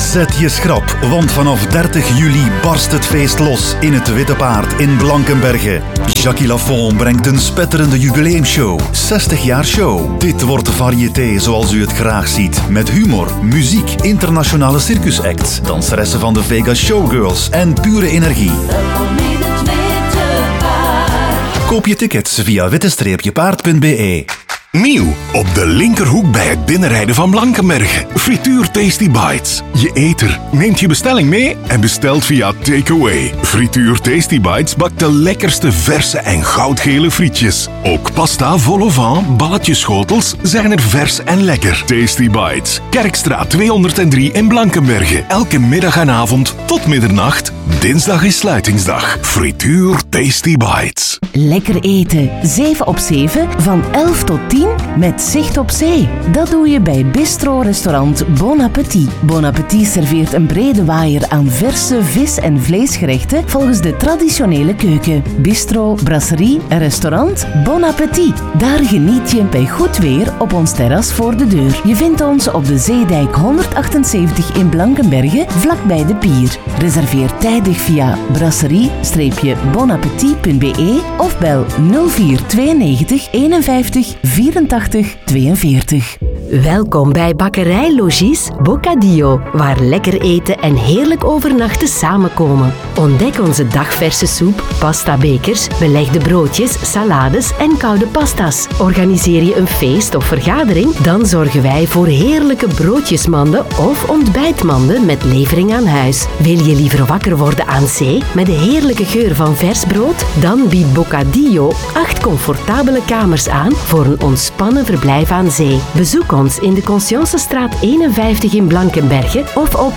Zet je schrap, want vanaf 30 juli barst het feest los in het Witte Paard in Blankenberge. Jackie Lafont brengt een spetterende jubileumshow. 60 jaar show. Dit wordt variété zoals u het graag ziet. Met humor, muziek, internationale circusacts, danseressen van de Vegas Showgirls en pure energie. Koop je tickets via witte-paard.be. Nieuw, op de linkerhoek bij het binnenrijden van Blankenberge. Frituur Tasty Bites. Je eter neemt je bestelling mee en bestelt via Takeaway. Frituur Tasty Bites bakt de lekkerste verse en goudgele frietjes. Ook pasta vol au vent, balletjeschotels zijn er vers en lekker. Tasty Bites. Kerkstraat 203 in Blankenberge. Elke middag en avond tot middernacht. Dinsdag is sluitingsdag. Frituur Tasty Bites. Lekker eten. 7 op 7 van 11 tot 10 met zicht op zee. Dat doe je bij Bistro-restaurant Bon Appétit. Bon Appétit serveert een brede waaier aan verse vis- en vleesgerechten volgens de traditionele keuken. Bistro, brasserie en restaurant Bon Appétit. Daar geniet je bij goed weer op ons terras voor de deur. Je vindt ons op de Zeedijk 178 in Blankenberge, vlakbij de pier. Reserveer tijdig via brasserie-bonappetit.be of bel 0492 51 84 42. Welkom bij Bakkerij Logis Bocadillo, waar lekker eten en heerlijk overnachten samenkomen. Ontdek onze dagverse soep, pastabekers, belegde broodjes, salades en koude pasta's. Organiseer je een feest of vergadering? Dan zorgen wij voor heerlijke broodjesmanden of ontbijtmanden met levering aan huis. Wil je liever wakker worden aan zee met de heerlijke geur van vers brood? Dan biedt Bocadillo 8 comfortabele kamers aan voor een ontspannen verblijf aan zee. Bezoek ons in de Consciencestraat 51 in Blankenberge of op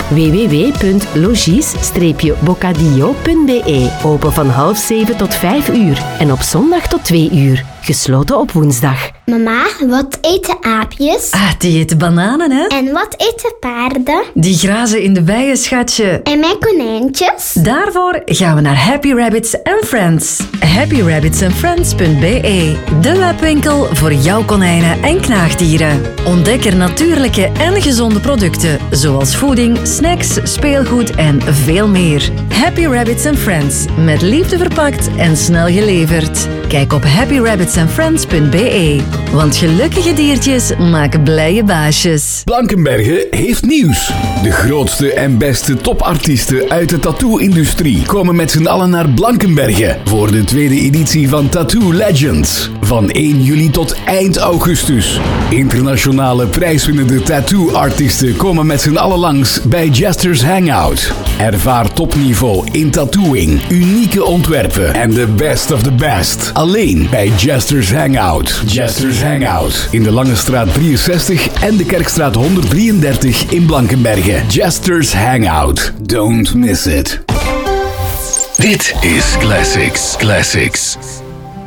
www.logis-bocadillo.be. Open van 6:30 tot 5 uur en op zondag tot 2 uur. Gesloten op woensdag. Mama, wat eten aapjes? Die eten bananen, hè? En wat eten paarden? Die grazen in de bijen, schatje. En mijn konijntjes? Daarvoor gaan we naar Happy Rabbits and Friends. happyrabbitsandfriends.be. De webwinkel voor jouw konijnen en knaagdieren. Ontdek er natuurlijke en gezonde producten, zoals voeding, snacks, speelgoed en veel meer. Happy Rabbits and Friends, met liefde verpakt en snel geleverd. Kijk op happyrabbitsandfriends.be. Want gelukkige diertjes maken blije baasjes. Blankenberge heeft nieuws. De grootste en beste topartiesten uit de tattoo-industrie komen met z'n allen naar Blankenberge voor de tweede editie van Tattoo Legends. Van 1 juli tot eind augustus. Internationale prijswinnende tattoo-artiesten komen met z'n allen langs bij Jester's Hangout. Ervaar topniveau in tattooing, unieke ontwerpen en the best of the best. Alleen bij Jester's Hangout. Jester's Hangout. In de Langestraat 63 en de Kerkstraat 133 in Blankenberge. Jester's Hangout. Don't miss it. Dit is Classics.